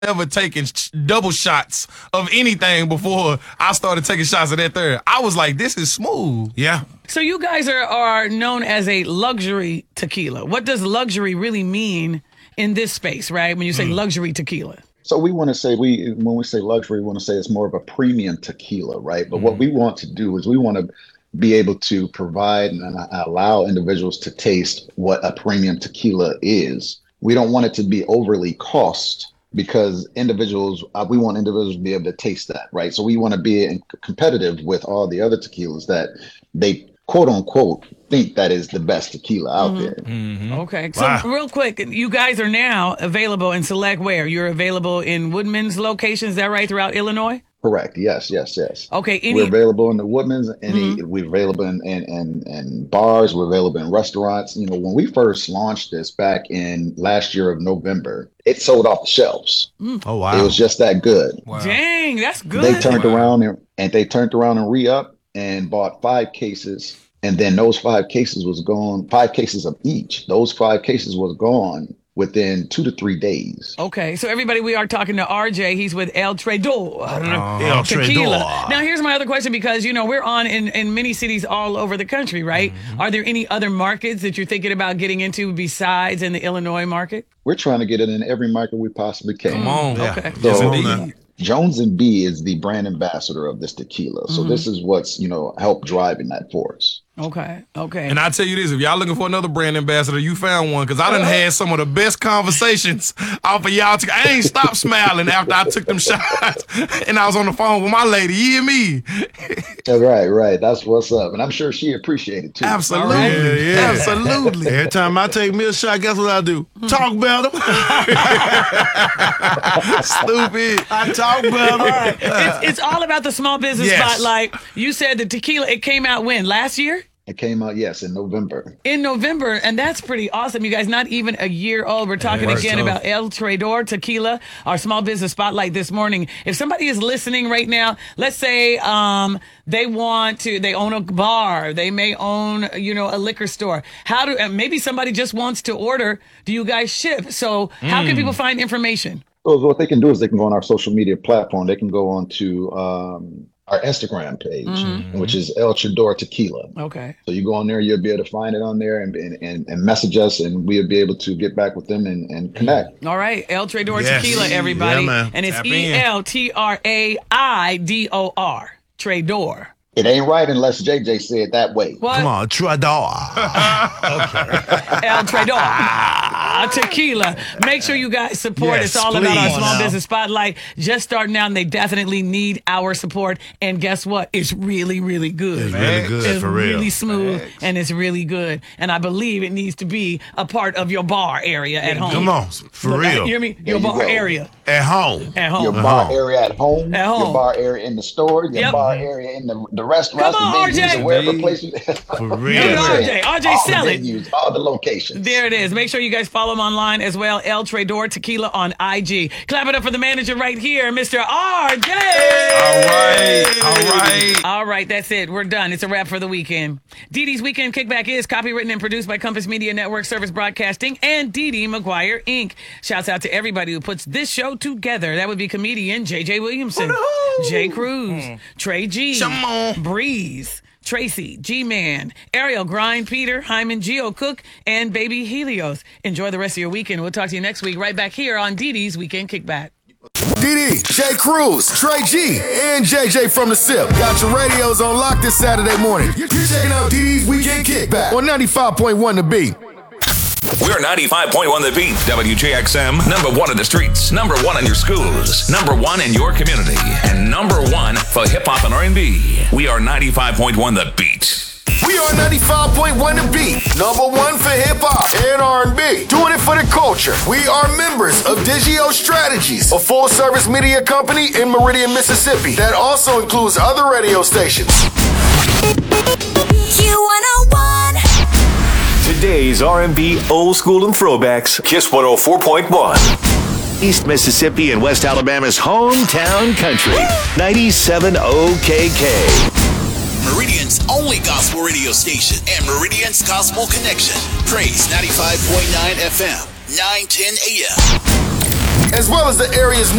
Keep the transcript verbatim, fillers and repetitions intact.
ever taken sh- double shots of anything before I started taking shots of that third. I was like, this is smooth. Yeah. So you guys are, are known as a luxury tequila. What does luxury really mean in this space, right? When you say mm. luxury tequila. So we want to say, we when we say luxury, we want to say it's more of a premium tequila, right? But mm. what we want to do is we want to be able to provide and allow individuals to taste what a premium tequila is. We don't want it to be overly cost, because individuals, uh, we want individuals to be able to taste that, right? So we want to be in competitive with all the other tequilas that they quote unquote think that is the best tequila out mm-hmm. there. Mm-hmm. Okay. So wow. real quick, you guys are now available in select where? You're available in Woodman's locations, is that right, throughout Illinois? Correct. Yes, yes, yes. Okay. Any... We're available in the Woodman's, any, mm-hmm. we're available in, in, in, in bars, we're available in restaurants. You know, when we first launched this back in last year of November, it sold off the shelves. Mm. Oh, wow. It was just that good. Wow. Dang, that's good. They turned wow. around and, and they turned around and re-up and bought five cases. And then those five cases was gone, five cases of each. Those five cases was gone within two to three days. Okay, so everybody, we are talking to R J. He's with El Traidor. Uh, El Tequila. Traidor. Now, here's my other question, because, you know, we're on in, in many cities all over the country, right? Mm-hmm. Are there any other markets that you're thinking about getting into besides in the Illinois market? We're trying to get it in every market we possibly can. Come on. Yeah. Okay. So, yes, indeed. Jones and B is the brand ambassador of this tequila. So mm-hmm. this is what's, you know, helped driving that for us. Okay, okay. And I tell you this, if y'all looking for another brand ambassador, you found one, because I done had some of the best conversations off of y'all. T- I ain't stopped smiling after I took them shots, and I was on the phone with my lady, you hear me? Right, right. That's what's up. And I'm sure she appreciated it, too. Absolutely, yeah, yeah. absolutely. Every time I take me a shot, guess what I do? Talk about them. Stupid. I talk about them. All right. It's, it's all about the small business Yes. spotlight. You said the tequila, it came out when? Last year? It came out, yes, in November. In November, and that's pretty awesome. You guys, not even a year old. We're talking Yeah, again so. about El Traidor Tequila, our small business spotlight this morning. If somebody is listening right now, let's say um, they want to, they own a bar, they may own, you know, a liquor store. How do, and maybe somebody just wants to order, do you guys ship? So how mm. can people find information? So what they can do is they can go on our social media platform. They can go on to um, our Instagram page, mm-hmm. which is El Traidor Tequila. Okay. So you go on there, you'll be able to find it on there and and, and message us, and we'll be able to get back with them and, and connect. All right. El Traidor Yes. Tequila, everybody. Yeah, man. And it's Tap E in. L T R A I D O R. Traidor. It ain't right unless J J said that way. What? Come on, Traidor. El Traidor Tequila. Make sure you guys support. Yes, it's all about our please. small Now. business spotlight. Just starting out, and they definitely need our support. And guess what? It's really, really good. It's really good, It's for real. really smooth, and it's really good. And I believe it needs to be a part of your bar area at home. Come on, for Look, real. You hear me? Your you bar go. area At home. at home. Your Uh-huh. bar area at home, At home. your bar area in the store, your Yep. bar area in the, the restaurants, Come on, the venues, R J. or wherever place you For Look real. at R J. R J, all sell the it. venues, all the locations. There it is. Make sure you guys follow him online as well. El Traidor Tequila on I G. Clap it up for the manager right here, Mister R J. All right, all right. All right, that's it. We're done. It's a wrap for the weekend. Dee Dee's Weekend Kickback is copywritten and produced by Compass Media Network Service Broadcasting and Dee Dee McGuire, Incorporated. Shouts out to everybody who puts this show together. That would be comedian J J Williamson, Jay Cruz, mm. Trey G, Come on. Breeze, Tracy, G-Man, Ariel, Grind, Peter, Hyman, Geo Cook, and Baby Helios. Enjoy the rest of your weekend. We'll talk to you next week right back here on Dee Dee's Weekend Kickback. Dee Dee, Jay Cruz, Trey G, and J J from the S I P. Got your radios on lock this Saturday morning. You're checking out Dee Dee's Weekend Kickback on ninety-five point one The Beat. We're ninety-five point one The Beat, W J X M, number one in the streets, number one in your schools, number one in your community, and number one for hip-hop and R and B. We are ninety-five point one The Beat. We are ninety-five point one The Beat, number one for hip-hop and R and B. Doing it for the culture. We are members of Digio Strategies, a full-service media company in Meridian, Mississippi that also includes other radio stations. Q one oh one. Today's R and B, old school and throwbacks. Kiss one oh four point one. East Mississippi and West Alabama's hometown country. ninety-seven O K K. Meridian's only gospel radio station and Meridian's Gospel Connection. Praise ninety-five point nine F M, nine ten A M. as well as the area's